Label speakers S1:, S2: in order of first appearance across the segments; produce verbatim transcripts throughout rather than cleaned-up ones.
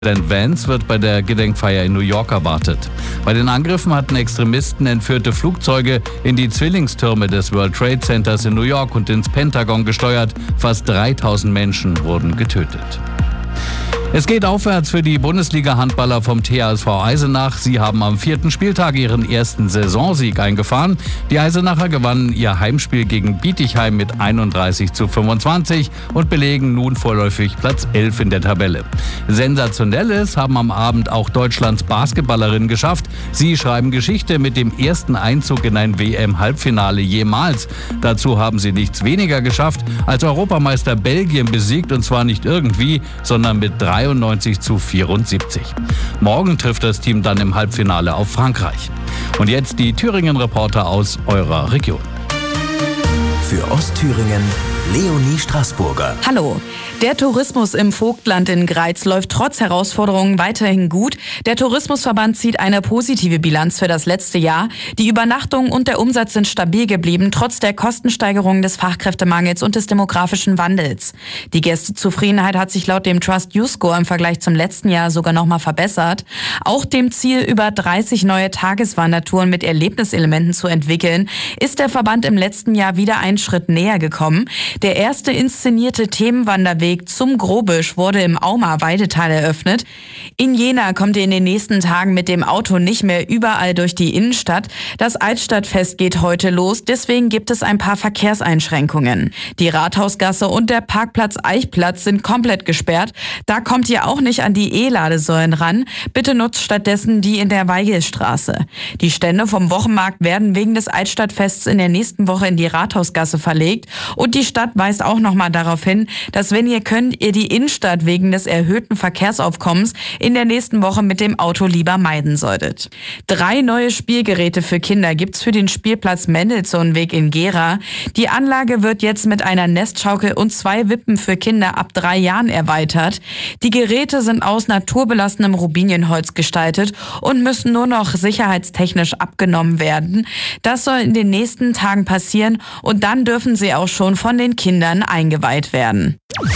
S1: Präsident Vance wird bei der Gedenkfeier in New York erwartet. Bei den Angriffen hatten Extremisten entführte Flugzeuge in die Zwillingstürme des World Trade Centers in New York und ins Pentagon gesteuert. Fast dreitausend Menschen wurden getötet. Es geht aufwärts für die Bundesliga-Handballer vom T H S V Eisenach. Sie haben am vierten Spieltag ihren ersten Saisonsieg eingefahren. Die Eisenacher gewannen ihr Heimspiel gegen Bietigheim mit einunddreißig zu fünfundzwanzig und belegen nun vorläufig Platz elf in der Tabelle. Sensationelles haben am Abend auch Deutschlands Basketballerinnen geschafft. Sie schreiben Geschichte mit dem ersten Einzug in ein W M-Halbfinale jemals. Dazu haben sie nichts weniger geschafft als Europameister Belgien besiegt, und zwar nicht irgendwie, sondern mit dreiundneunzig zu vierundsiebzig. Morgen trifft das Team dann im Halbfinale auf Frankreich. Und jetzt die Thüringen-Reporter aus eurer Region.
S2: Für Ostthüringen Leonie Straßburger.
S3: Hallo. Der Tourismus im Vogtland in Greiz läuft trotz Herausforderungen weiterhin gut. Der Tourismusverband zieht eine positive Bilanz für das letzte Jahr. Die Übernachtungen und der Umsatz sind stabil geblieben, trotz der Kostensteigerung, des Fachkräftemangels und des demografischen Wandels. Die Gästezufriedenheit hat sich laut dem Trust U-Score im Vergleich zum letzten Jahr sogar nochmal verbessert. Auch dem Ziel, über dreißig neue Tageswandertouren mit Erlebniselementen zu entwickeln, ist der Verband im letzten Jahr wieder einen Schritt näher gekommen. Der erste inszenierte Themenwanderweg zum Grobisch wurde im Aumer Weidetal eröffnet. In Jena kommt ihr in den nächsten Tagen mit dem Auto nicht mehr überall durch die Innenstadt. Das Altstadtfest geht heute los, deswegen gibt es ein paar Verkehrseinschränkungen. Die Rathausgasse und der Parkplatz Eichplatz sind komplett gesperrt. Da kommt ihr auch nicht an die E-Ladesäulen ran. Bitte nutzt stattdessen die in der Weigelstraße. Die Stände vom Wochenmarkt werden wegen des Altstadtfests in der nächsten Woche in die Rathausgasse verlegt. Und die Stadt weist auch nochmal darauf hin, dass, wenn ihr könnt, ihr die Innenstadt wegen des erhöhten Verkehrsaufkommens in der nächsten Woche mit dem Auto lieber meiden solltet. Drei neue Spielgeräte für Kinder gibt's für den Spielplatz Mendelssohnweg in Gera. Die Anlage wird jetzt mit einer Nestschaukel und zwei Wippen für Kinder ab drei Jahren erweitert. Die Geräte sind aus naturbelassenem Rubinienholz gestaltet und müssen nur noch sicherheitstechnisch abgenommen werden. Das soll in den nächsten Tagen passieren und dann dürfen sie auch schon von den Kindern eingeweiht werden.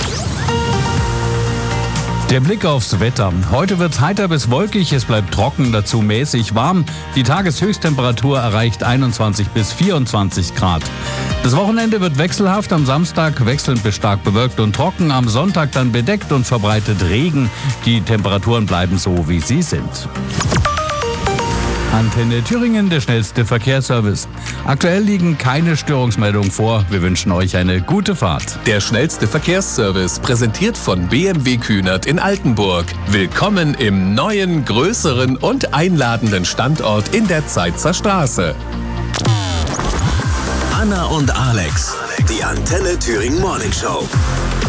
S1: Der Blick aufs Wetter. Heute wird es heiter bis wolkig, es bleibt trocken, dazu mäßig warm. Die Tageshöchsttemperatur erreicht einundzwanzig bis vierundzwanzig Grad. Das Wochenende wird wechselhaft, am Samstag wechselnd bis stark bewölkt und trocken, am Sonntag dann bedeckt und verbreitet Regen. Die Temperaturen bleiben so, wie sie sind. Antenne Thüringen, der schnellste Verkehrsservice. Aktuell liegen keine Störungsmeldungen vor. Wir wünschen euch eine gute Fahrt.
S2: Der schnellste Verkehrsservice, präsentiert von B M W Kühnert in Altenburg. Willkommen im neuen, größeren und einladenden Standort in der Zeitzer Straße. Anna und Alex, die Antenne Thüringen Morning Show.